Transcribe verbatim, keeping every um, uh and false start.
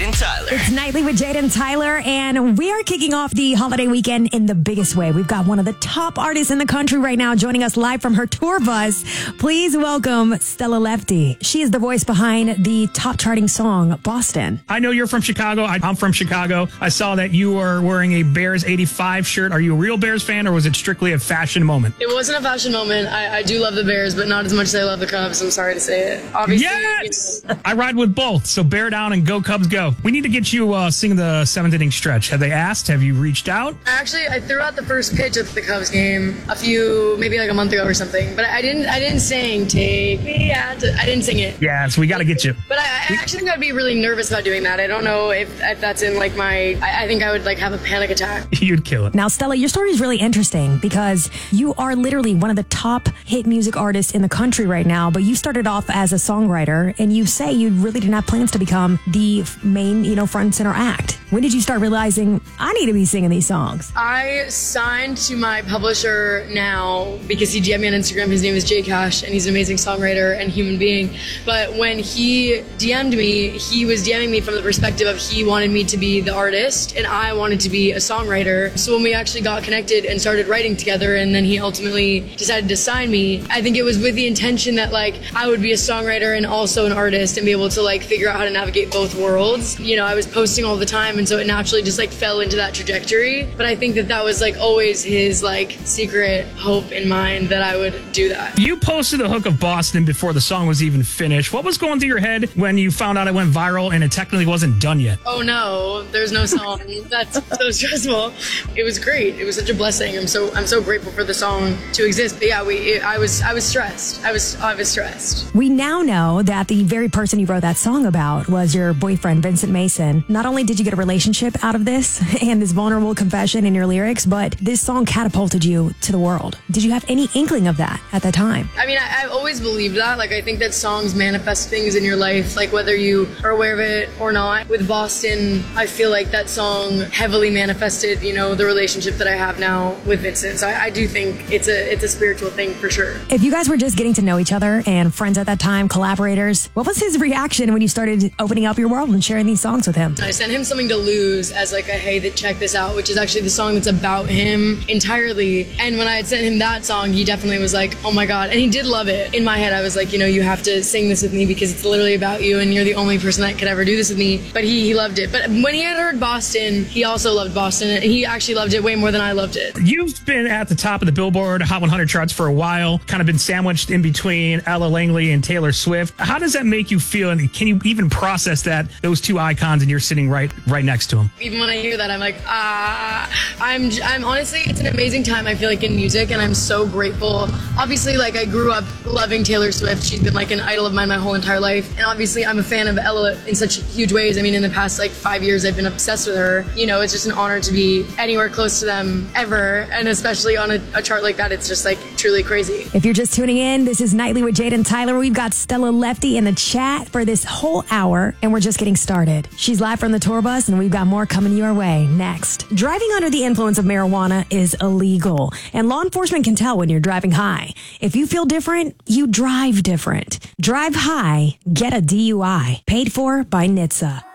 and Tyler. It's Nightly with Jade and Tyler, and we are kicking off the holiday weekend in the biggest way. We've got one of the top artists in the country right now joining us live from her tour bus. Please welcome Stella Lefty. She is the voice behind the top charting song, Boston. I know you're from Chicago. I'm from Chicago. I saw that you were wearing a Bears eighty-five shirt. Are you a real Bears fan, or was it strictly a fashion moment? It wasn't a fashion moment. I, I do love the Bears, but not as much as I love the Cubs. I'm sorry to say it. Obviously, yes! You know. I ride with both, so bear down and go Cubs go. We need to get you uh, singing the seventh inning stretch. Have they asked? Have you reached out? Actually, I threw out the first pitch at the Cubs game a few, maybe like a month ago or something. But I didn't. I didn't sing "Take Me Out." I didn't sing it. Yeah, so we got to get you. But I, I actually think I'd be really nervous about doing that. I don't know if, if that's in like my. I, I think I would like have a panic attack. You'd kill it. Now, Stella, your story is really interesting because you are literally one of the top hit music artists in the country right now. But you started off as a songwriter, and you say you really didn't have plans to become the main, you know, front and center act. When did you start realizing I need to be singing these songs? I signed to my publisher now because he D M'd me on Instagram. His name is Jay Cash, and he's an amazing songwriter and human being. But when he D M'd me, he was DMing me from the perspective of he wanted me to be the artist and I wanted to be a songwriter. So when we actually got connected and started writing together, and then he ultimately decided to sign me, I think it was with the intention that like I would be a songwriter and also an artist and be able to like figure out how to navigate both worlds. You know, I was posting all the time, and so it naturally just like fell into that trajectory. But I think that that was like always his like secret hope in mind that I would do that. You posted the hook of Boston before the song was even finished. What was going through your head when you found out it went viral and it technically wasn't done yet? Oh no, there's no song. That's so stressful. It was great. It was such a blessing. I'm so I'm so grateful for the song to exist. But yeah, we it, I was I was stressed. I was I was stressed. We now know that the very person you wrote that song about was your boyfriend, Vincent Mason. Not only did you get a relationship out of this and this vulnerable confession in your lyrics, but this song catapulted you to the world. Did you have any inkling of that at the time? I mean, I, I've always believed that. Like, I think that songs manifest things in your life, like whether you are aware of it or not. With Boston, I feel like that song heavily manifested, you know, the relationship that I have now with Vincent. So I, I do think it's a it's a spiritual thing for sure. If you guys were just getting to know each other and friends at that time, collaborators, what was his reaction when you started opening up your world and sharing these songs with him? I sent him Something to Lose as like a hey, that check this out, which is actually the song that's about him entirely. And when I had sent him that song, he definitely was like, oh my God. And he did love it. In my head, I was like, you know, you have to sing this with me because it's literally about you and you're the only person that could ever do this with me. But he, he loved it. But when he had heard Boston, he also loved Boston. And he actually loved it way more than I loved it. You've been at the top of the Billboard Hot one hundred charts for a while, kind of been sandwiched in between Ella Langley and Taylor Swift. How does that make you feel? And can you even process that, those two icons, and you're sitting right right next to them? Even when I hear that, I'm like, ah, I'm, I'm honestly, it's an amazing time, I feel like, in music, and I'm so grateful. Obviously, like, I grew up loving Taylor Swift. She's been, like, an idol of mine my whole entire life, and obviously, I'm a fan of Ella in such huge ways. I mean, in the past, like, five years, I've been obsessed with her. You know, it's just an honor to be anywhere close to them ever, and especially on a, a chart like that, it's just, like, truly crazy. If you're just tuning in, this is Nightly with Jade and Tyler. We've got Stella Lefty in the chat for this whole hour, and we're just getting started. She's live from the tour bus, and we've got more coming your way next. Driving under the influence of marijuana is illegal, and law enforcement can tell when you're driving high. If you feel different, you drive different. Drive high, get a D U I. Paid for by N H T S A.